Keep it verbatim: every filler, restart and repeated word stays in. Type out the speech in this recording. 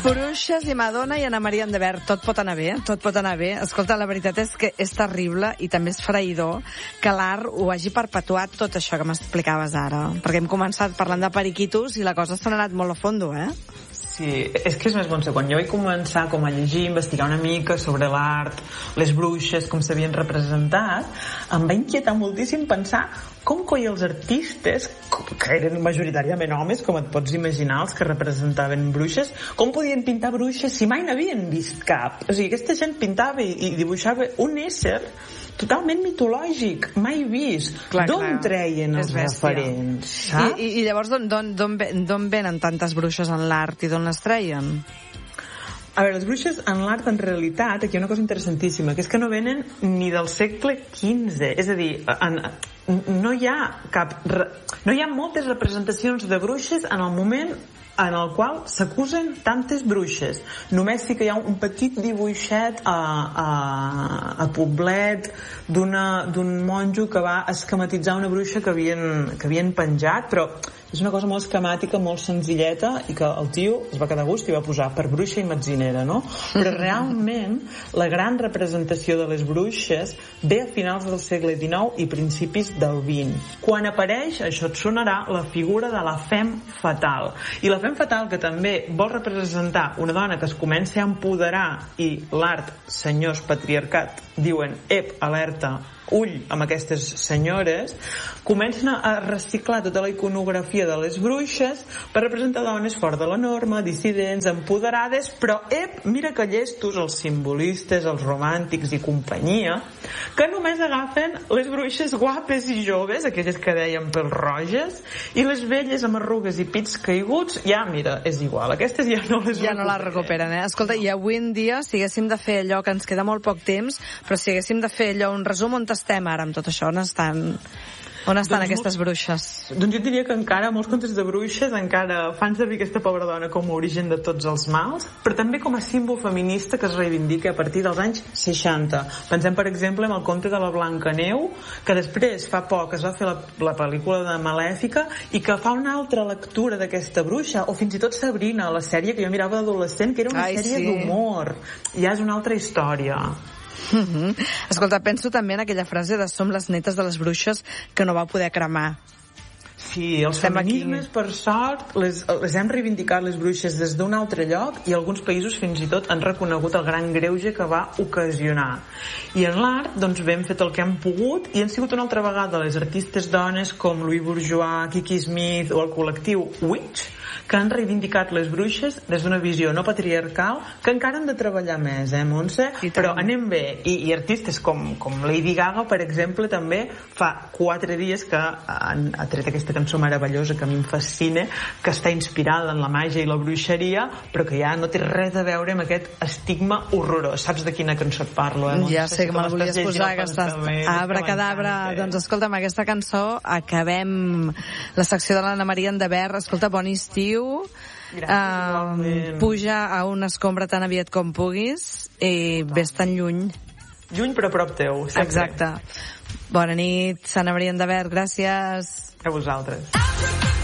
Bruixes i Madonna i Ana Maria Endever, tot pot anar bé, tot pot anar bé. Escolta, la veritat és que és terrible i també és freïdor que l'art ho hagi perpetuat tot això que m'explicaves ara. Perquè hem començat parlant de periquitos i la cosa s'ha anat molt a fondo, eh? Sí, és que és més bon ser. Quan jo vaig començar com a llegir, investigar una mica sobre l'art, les bruixes, com s'havien representat, em va inquietar moltíssim pensar com coi els artistes, que eren majoritàriament homes, com et pots imaginar, els que representaven bruixes, com podien pintar bruixes si mai n'havien vist cap? O sigui, aquesta gent pintava i dibuixava un ésser totalment mitològic, mai vist. D'on treien els referents? Saps? I, i llavors d'on venen tantes bruixes en l'art i d'on les treien? A veure, les bruixes en l'art, en realitat, aquí hi ha una cosa interessantíssima, que és que no venen ni del segle quinze. És a dir, en, no hi ha cap... No hi ha moltes representacions de bruixes en el moment en el qual s'acusen tantes bruixes. Només sí que hi ha un petit dibuixet a, a, a Poblet d'un monjo que va esquematitzar una bruixa que havien, que havien penjat, però és una cosa molt esquemàtica, molt senzilleta, i que el tio es va quedar a gust i va posar per bruixa i metzinera, no? Però realment la gran representació de les bruixes ve a finals del segle dinou i principis del vint, quan apareix, això et sonarà, la figura de la femme fatal. I la femme fatal, que també vol representar una dona que es comença a empoderar, i l'art, senyors patriarcat, diuen, ep, alerta, ull amb aquestes senyores, comencen a reciclar tota la iconografia de les bruixes per representar dones fora de la norma, dissidents, empoderades, però, ep, mira que llestos els simbolistes, els romàntics i companyia, que només agafen les bruixes guapes i joves, aquelles que dèiem pèls roges, i les velles amb arrugues i pits caiguts, ja, mira, és igual, aquestes ja no les ja no les recuperen, eh? Escolta, i avui en dia, si haguéssim de fer allò, que ens queda molt poc temps, però si haguéssim de fer allò, un resum, on estem ara amb tot això? On estan, on estan doncs aquestes bruixes? Doncs jo diria que encara molts contes de bruixes encara fan servir aquesta pobra dona com a origen de tots els mals, però també com a símbol feminista que es reivindica a partir dels anys seixanta. Pensem, per exemple, en el conte de la Blancaneu, que després, fa poc, es va fer la, la pel·lícula de Malèfica i que fa una altra lectura d'aquesta bruixa, o fins i tot Sabrina, la sèrie que jo mirava d'adolescent, que era una Ai, sèrie sí. d'humor. Ja és una altra història. Mm-hmm. Escolta, penso també en aquella frase de som les netes de les bruixes que no va poder cremar. Sí, els Estem feminismes, aquí. Per sort, les, les hem reivindicat les bruixes des d'un altre lloc, i alguns països fins i tot han reconegut el gran greuge que va ocasionar. I en l'art, doncs, hem fet el que hem pogut, i han sigut una altra vegada les artistes dones com Louis Bourgeois, Kiki Smith o el col·lectiu Witch, que han reivindicat les bruixes des d'una visió no patriarcal, que encara han de treballar més, eh, Montse? Però anem bé. I, i artistes com, com Lady Gaga, per exemple, també fa quatre dies que han, ha tret aquesta cançó meravellosa que a mi em fascina, que està inspirada en la màgia i la bruixeria, però que ja no té res a veure amb aquest estigma horrorós. Saps de quina cançó et parlo, eh, Montse? Ja sé que me'l volies posar, que estàs... Abracadabra. Doncs escolta, amb aquesta cançó acabem la secció de l'Anna Maria Endever. Escolta, bon estiu. Gràcies, uh, puja a una escombra tan aviat com puguis i ves tan lluny. Lluny però a prop teu, sempre. Exacte. Bona nit, Anna Maria Endever, gràcies. A vosaltres.